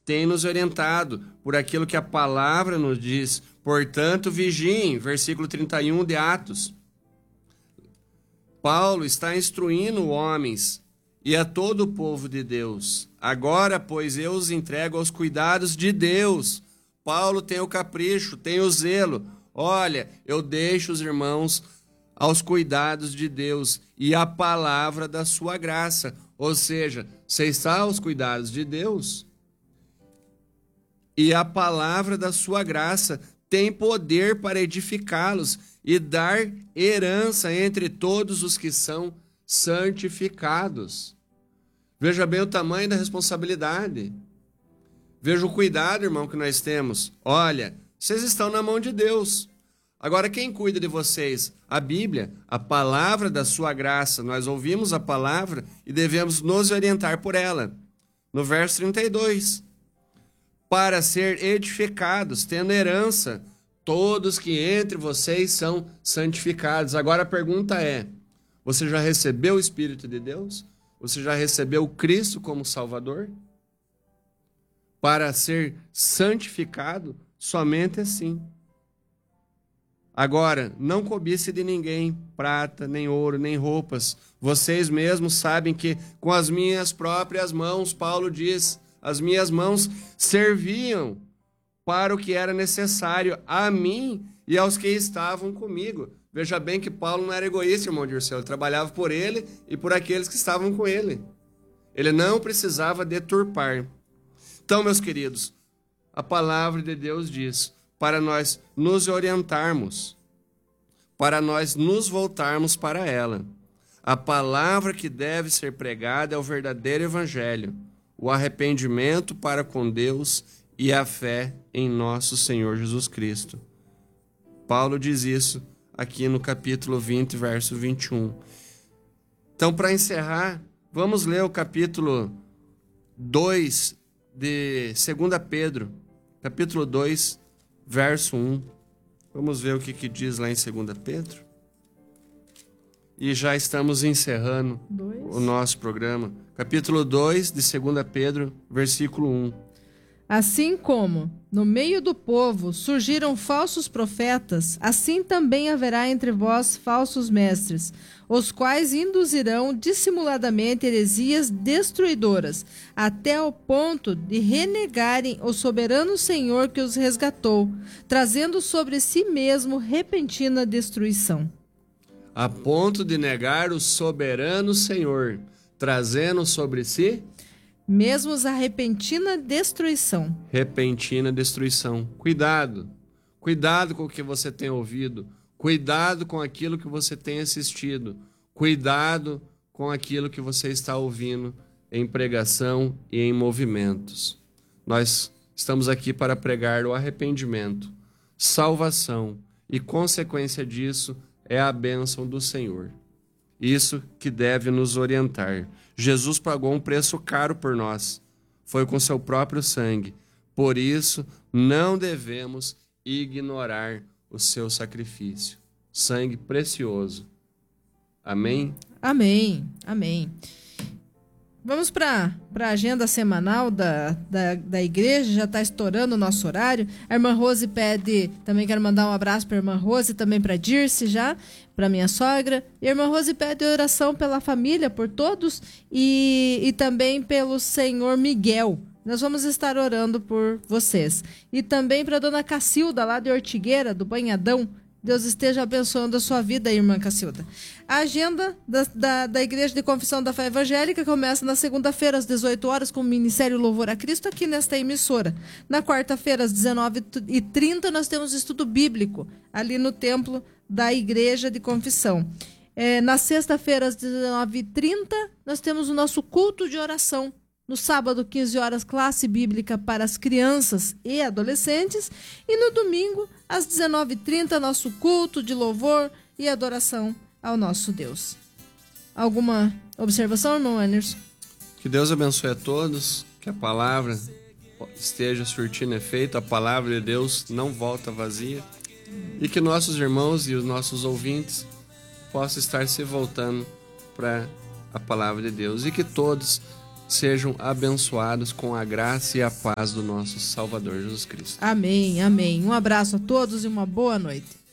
tem nos orientado por aquilo que a palavra nos diz. Portanto, vigiem, versículo 31 de Atos. Paulo está instruindo homens e a todo o povo de Deus. Agora, pois, eu os entrego aos cuidados de Deus. Paulo tem o capricho, tem o zelo. Olha, eu deixo os irmãos aos cuidados de Deus e a palavra da sua graça. Ou seja, você está aos cuidados de Deus e a palavra da sua graça tem poder para edificá-los e dar herança entre todos os que são santificados. Veja bem o tamanho da responsabilidade. Veja o cuidado, irmão, que nós temos. Olha, vocês estão na mão de Deus. Agora, quem cuida de vocês? A Bíblia, a palavra da sua graça. Nós ouvimos a palavra e devemos nos orientar por ela. No verso 32. Para ser edificados, tendo herança, todos que entre vocês são santificados. Agora a pergunta é, você já recebeu o Espírito de Deus? Você já recebeu Cristo como Salvador? Para ser santificado, somente assim. Agora, não cobice de ninguém prata, nem ouro, nem roupas. Vocês mesmos sabem que com as minhas próprias mãos, Paulo diz, as minhas mãos serviam para o que era necessário a mim e aos que estavam comigo. Veja bem que Paulo não era egoísta, irmão Dirceu. Ele trabalhava por ele e por aqueles que estavam com ele. Ele não precisava deturpar. Então, meus queridos, a palavra de Deus diz, para nós nos orientarmos, para nós nos voltarmos para ela. A palavra que deve ser pregada é o verdadeiro evangelho, o arrependimento para com Deus e a fé em nosso Senhor Jesus Cristo. Paulo diz isso aqui no capítulo 20, verso 21. Então, para encerrar, vamos ler o capítulo 2 de 2 Pedro, capítulo 2, verso 1. Vamos ver o que diz lá em 2 Pedro. E já estamos encerrando o nosso programa. Capítulo 2 de 2 Pedro, versículo 1. Assim como no meio do povo surgiram falsos profetas, assim também haverá entre vós falsos mestres, os quais induzirão dissimuladamente heresias destruidoras, até ao ponto de renegarem o soberano Senhor que os resgatou, trazendo sobre si mesmo repentina destruição. A ponto de negar o soberano Senhor, trazendo sobre si mesmo a repentina destruição. Repentina destruição. Cuidado. Cuidado com o que você tem ouvido. Cuidado com aquilo que você tem assistido. Cuidado com aquilo que você está ouvindo em pregação e em movimentos. Nós estamos aqui para pregar o arrependimento, salvação e, consequência disso, é a bênção do Senhor. Isso que deve nos orientar. Jesus pagou um preço caro por nós. Foi com seu próprio sangue. Por isso, não devemos ignorar o seu sacrifício. Sangue precioso. Amém? Amém. Amém. Vamos para a agenda semanal da igreja, já está estourando o nosso horário. A irmã Rose pede, também quero mandar um abraço para a irmã Rose, também para a Dirce já, para minha sogra. E a irmã Rose pede oração pela família, por todos, e também pelo senhor Miguel. Nós vamos estar orando por vocês. E também para a dona Cacilda, lá de Ortigueira, do Banhadão. Deus esteja abençoando a sua vida, irmã Cacilda. A agenda da Igreja de Confissão da Fé Evangélica começa na segunda-feira, às 18 horas, com o Ministério Louvor a Cristo, aqui nesta emissora. Na quarta-feira, às 19h30, nós temos estudo bíblico, ali no templo da Igreja de Confissão. Na sexta-feira, às 19h30, nós temos o nosso culto de oração. No sábado, 15 horas, classe bíblica para as crianças e adolescentes. E no domingo, às 19h30, nosso culto de louvor e adoração ao nosso Deus. Alguma observação, irmão Anderson? Que Deus abençoe a todos, que a palavra esteja surtindo efeito, a palavra de Deus não volta vazia, e que nossos irmãos e os nossos ouvintes possam estar se voltando para a palavra de Deus, e que todos sejam abençoados com a graça e a paz do nosso Salvador Jesus Cristo. Amém, amém. Um abraço a todos e uma boa noite.